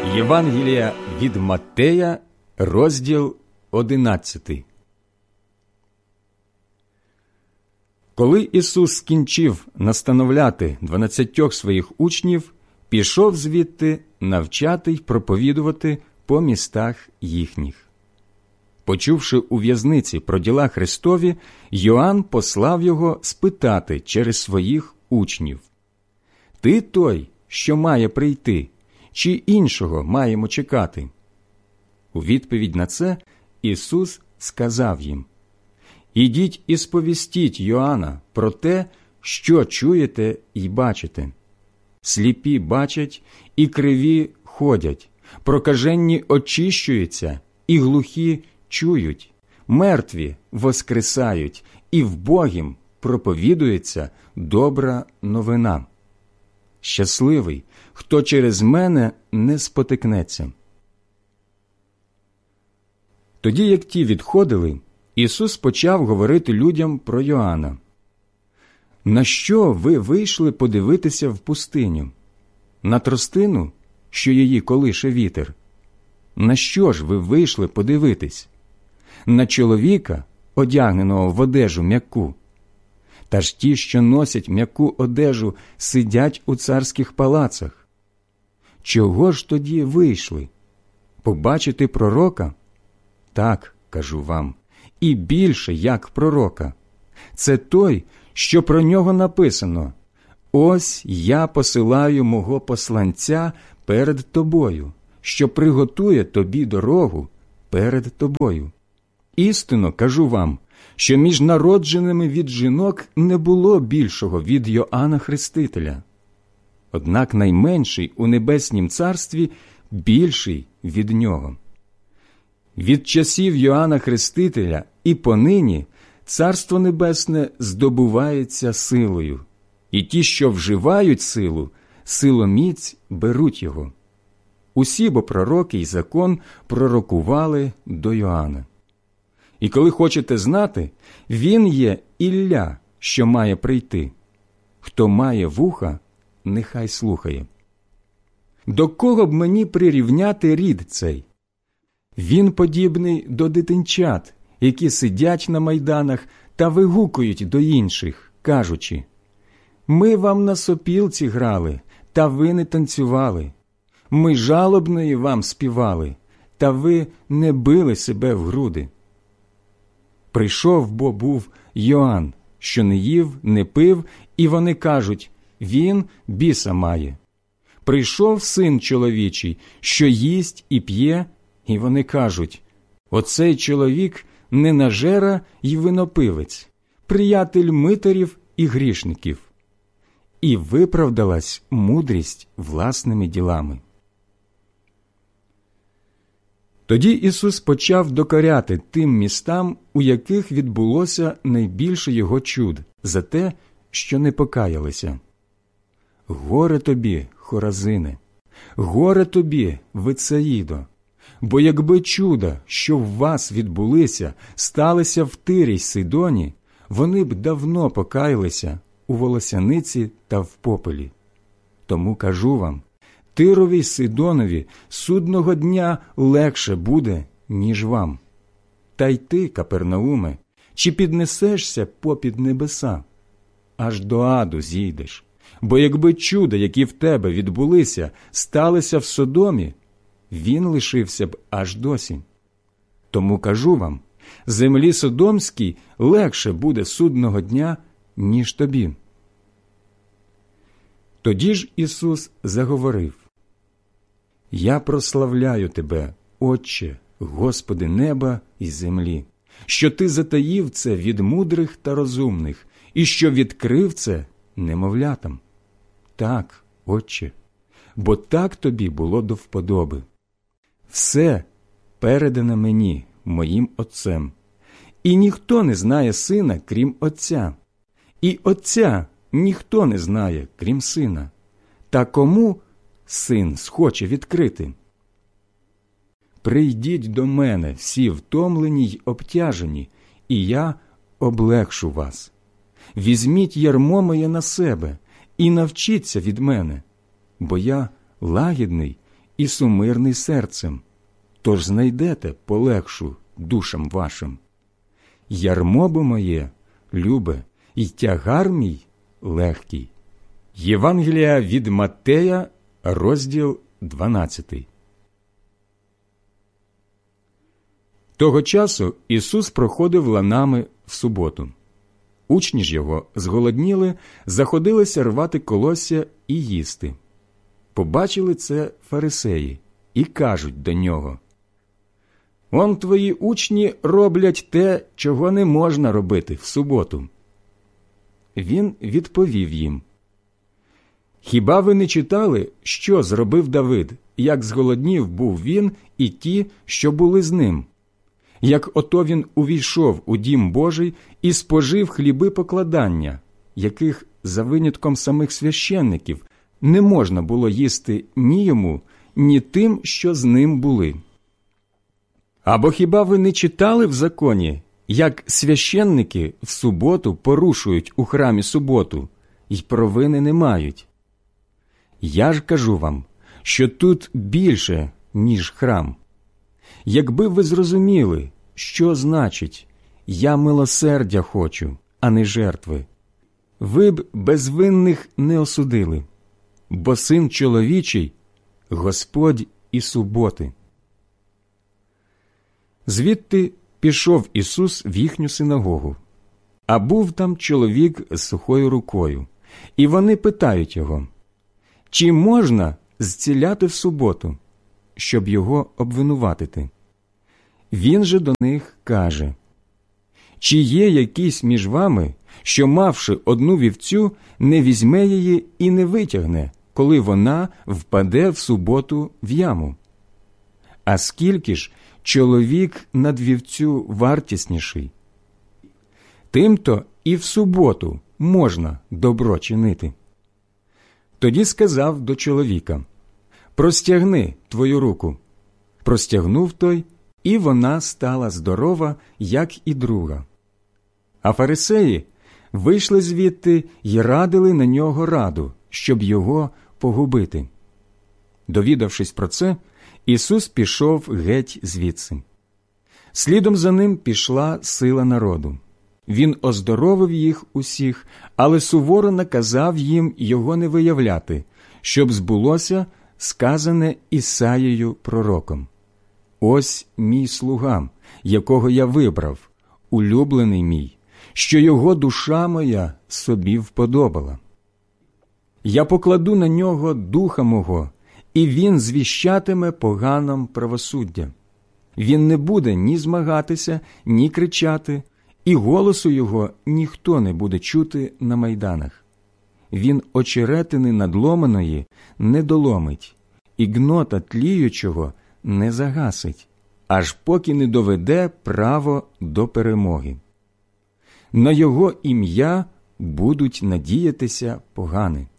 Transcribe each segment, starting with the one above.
Євангелія від Маттея, розділ 11. Коли Ісус скінчив настановляти 12 своїх учнів, пішов звідти навчати й проповідувати по містах їхніх. Почувши у в'язниці про діла Христові, Йоанн послав його спитати через своїх учнів: «Ти той, що має прийти, чи іншого маємо чекати?» У відповідь на це Ісус сказав їм: «Ідіть і сповістіть Йоанна про те, що чуєте й бачите. Сліпі бачать, і криві ходять, прокаженні очищуються, і глухі чують, мертві воскресають, і вбогім проповідується добра новина. Щасливий, хто через мене не спотикнеться». Тоді, як ті відходили, Ісус почав говорити людям про Йоанна: «На що ви вийшли подивитися в пустиню? На тростину, що її колише вітер? На що ж ви вийшли подивитись? На чоловіка, одягненого в одежу м'яку? Та ж ті, що носять м'яку одежу, сидять у царських палацах. Чого ж тоді вийшли? Побачити пророка? Так, кажу вам, і більше, як пророка. Це той, що про нього написано: «Ось я посилаю мого посланця перед тобою, що приготує тобі дорогу перед тобою. Істинно кажу вам, що між народженими від жінок не було більшого від Йоанна Хрестителя. Однак найменший у небеснім царстві більший від нього. Від часів Йоанна Хрестителя і понині Царство Небесне здобувається силою, і ті, що вживають силу, силоміць беруть його. Усі бо пророки й закон пророкували до Йоанна. І коли хочете знати, він є Ілля, що має прийти. Хто має вуха, нехай слухає. До кого б мені прирівняти рід цей? Він подібний до дитинчат, які сидять на майданах та вигукують до інших, кажучи: «Ми вам на сопілці грали, та ви не танцювали. Ми жалобної вам співали, та ви не били себе в груди». Прийшов бо був Йоанн, що не їв, не пив, і вони кажуть: «Він біса має». Прийшов Син чоловічий, що їсть і п'є, і вони кажуть: «Оцей чоловік ненажера й винопивець, приятель митарів і грішників». І виправдалась мудрість власними ділами. Тоді Ісус почав докоряти тим містам, у яких відбулося найбільше його чуд, за те, що не покаялися. «Горе тобі, Хоразине! Горе тобі, Вицаїдо! Бо якби чуда, що в вас відбулися, сталися в Тирі й Сидоні, вони б давно покаялися у волосяниці та в попелі. Тому кажу вам, Тирові й Сидонові судного дня легше буде, ніж вам. Та й ти, Капернауме, чи піднесешся попід небеса? Аж до аду зійдеш. Бо якби чуда, які в тебе відбулися, сталися в Содомі, він лишився б аж досі. Тому кажу вам, землі Содомській легше буде судного дня, ніж тобі». Тоді ж Ісус заговорив: «Я прославляю тебе, Отче, Господи неба і землі, що ти затаїв це від мудрих та розумних, і що відкрив це немовлятам. Так, Отче, бо так тобі було до вподоби. Все передане мені, моїм Отцем, і ніхто не знає Сина, крім Отця, і Отця ніхто не знає, крім Сина, та кому Син схоче відкрити. Прийдіть до мене всі втомлені й обтяжені, і я облегшу вас. Візьміть ярмо моє на себе і навчіться від мене, бо я лагідний і сумирний серцем, тож знайдете полегшу душам вашим. Ярмо бо моє любе, і тягар мій легкий». Євангелія від Маттея, розділ 12. Того часу Ісус проходив ланами в суботу. Учні ж його зголодніли, заходилися рвати колосся і їсти. Побачили це фарисеї і кажуть до нього: «Он твої учні роблять те, чого не можна робити в суботу». Він відповів їм: «Хіба ви не читали, що зробив Давид, як зголоднів був він і ті, що були з ним? Як ото він увійшов у дім Божий і спожив хліби покладання, яких, за винятком самих священників, не можна було їсти ні йому, ні тим, що з ним були. Або хіба ви не читали в законі, як священники в суботу порушують у храмі суботу, й провини не мають? Я ж кажу вам, що тут більше, ніж храм. Якби ви зрозуміли, що значить «я милосердя хочу, а не жертви», ви б безвинних не осудили, бо Син чоловічий – Господь і суботи». Звідти пішов Ісус в їхню синагогу. А був там чоловік з сухою рукою, і вони питають його: «Чи можна зціляти в суботу?» щоб його обвинуватити. Він же до них каже: «Чи є якийсь між вами, що, мавши одну вівцю, не візьме її і не витягне, коли вона впаде в суботу в яму? А скільки ж чоловік над вівцю вартісніший? Тим-то і в суботу можна добро чинити». Тоді сказав до чоловіка: «Простягни твою руку». Простягнув той, і вона стала здорова, як і друга. А фарисеї вийшли звідти й радили на нього раду, щоб його погубити. Довідавшись про це, Ісус пішов геть звідси. Слідом за ним пішла сила народу. Він оздоровив їх усіх, але суворо наказав їм його не виявляти, щоб збулося сказане Ісаєю пророком: «Ось мій слуга, якого я вибрав, улюблений мій, що його душа моя собі вподобала. Я покладу на нього духа мого, і він звіщатиме поганам правосуддя. Він не буде ні змагатися, ні кричати, і голосу його ніхто не буде чути на майданах. Він очеретини надломаної не доломить, і гнота тліючого не загасить, аж поки не доведе право до перемоги. На його ім'я будуть надіятися погани».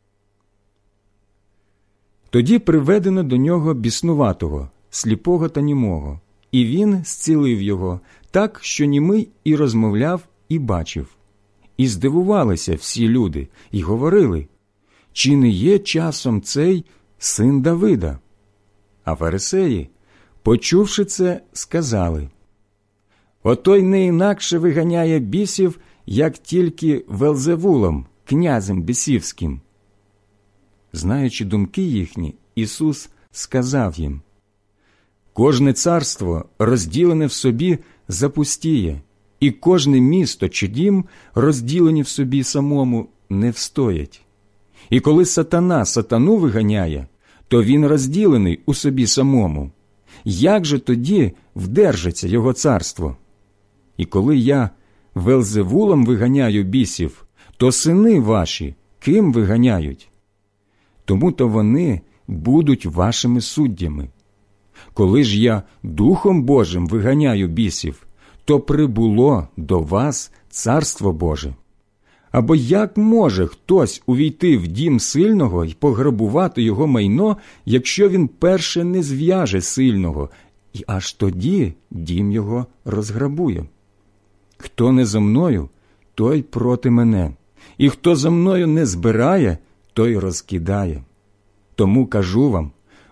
Тоді приведено до нього біснуватого, сліпого та німого, і він зцілив його так, що німий і розмовляв, і бачив. І здивувалися всі люди, і говорили: «Чи не є часом цей син Давида?» А фарисеї, почувши це, сказали: «Отой не інакше виганяє бісів, як тільки Велзевулом, князем бісівським». Знаючи думки їхні, Ісус сказав їм: «Кожне царство, розділене в собі, запустіє, і кожне місто чи дім, розділені в собі самому, не встоять. І коли сатана сатану виганяє, то він розділений у собі самому. Як же тоді вдержиться його царство? І коли я Велзевулом виганяю бісів, то сини ваші ким виганяють? Тому-то вони будуть вашими суддями. Коли ж я Духом Божим виганяю бісів, то прибуло до вас Царство Боже. Або як може хтось увійти в дім сильного й пограбувати його майно, якщо він перше не зв'яже сильного, і аж тоді дім його розграбує? Хто не зо мною, той проти мене, і хто зо мною не збирає, той розкидає. Тому кажу вам,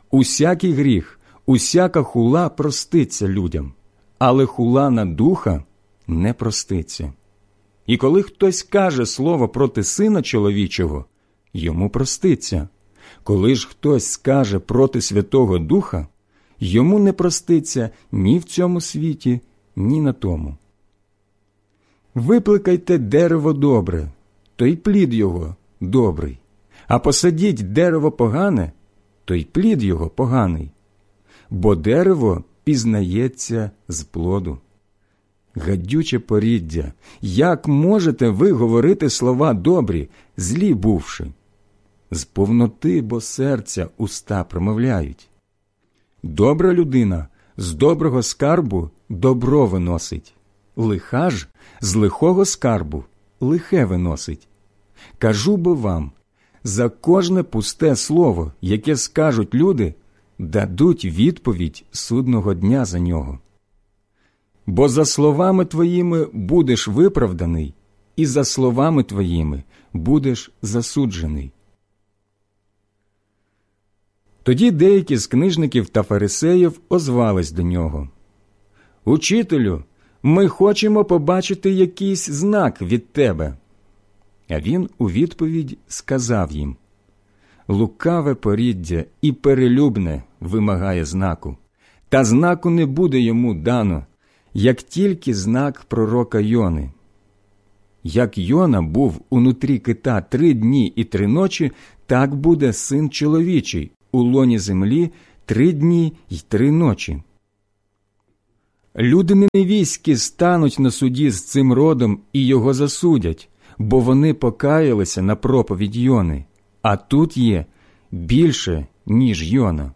Усякий гріх, усяка хула проститься людям, але хула на духа не проститься. І коли хтось каже слово проти Сина чоловічого, йому проститься. Коли ж хтось скаже проти Святого Духа, йому не проститься ні в цьому світі, ні на тому. Випликайте дерево добре, то й плід його добрий, а посадіть дерево погане, то й плід його поганий. Бо дерево пізнається з плоду. Гадюче поріддя, як можете ви говорити слова добрі, злі бувши? З повноти бо серця уста промовляють. Добра людина з доброго скарбу добро виносить, лиха ж з лихого скарбу лихе виносить. Кажу бо вам, за кожне пусте слово, яке скажуть люди, дадуть відповідь судного дня за нього. Бо за словами твоїми будеш виправданий, і за словами твоїми будеш засуджений. Тоді деякі з книжників та фарисеїв озвались до нього. «Учителю, ми хочемо побачити якийсь знак від тебе». А він у відповідь сказав їм: «Лукаве поріддя і перелюбне вимагає знаку, та знаку не буде йому дано, як тільки знак пророка Йони. Як Йона був унутрі кита 3 дні і 3 ночі, так буде Син чоловічий у лоні землі 3 дні й 3 ночі. Люди неневіські стануть на суді з цим родом і його засудять, бо вони покаялися на проповідь Йони, а тут є більше, ніж Йона.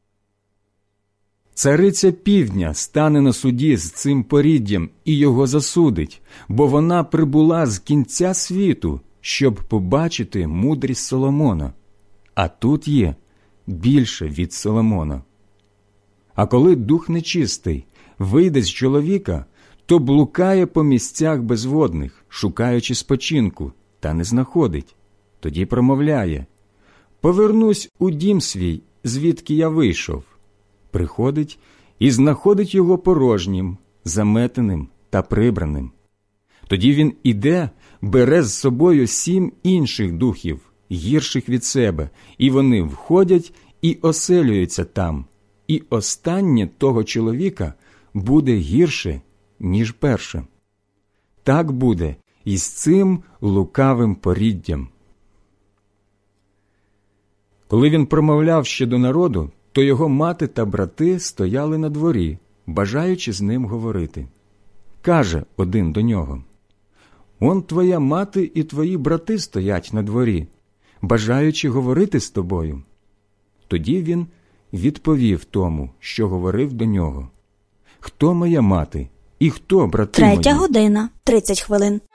Цариця півдня стане на суді з цим поріддям і його засудить, бо вона прибула з кінця світу, щоб побачити мудрість Соломона, а тут є більше від Соломона. А коли дух нечистий вийде з чоловіка, то блукає по місцях безводних, шукаючи спочинку, та не знаходить. Тоді промовляє: «Повернусь у дім свій, звідки я вийшов». Приходить і знаходить його порожнім, заметеним та прибраним. Тоді він іде, бере з собою 7 інших духів, гірших від себе, і вони входять і оселюються там, і останнє того чоловіка буде гірше, ніж перше. Так буде і з цим лукавим поріддям». Коли він промовляв ще до народу, то його мати та брати стояли на дворі, бажаючи з ним говорити. Каже один до нього: «Он твоя мати і твої брати стоять на дворі, бажаючи говорити з тобою». Тоді він відповів тому, що говорив до нього: «Хто моя мати і хто брати мої?» 3 година, 30 хвилин.